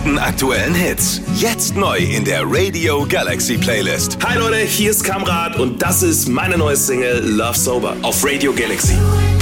besten aktuellen Hits. Jetzt neu in der Radio Galaxy Playlist. Hi Leute, hier ist Kamrat und das ist meine neue Single Love Sober auf Radio Galaxy.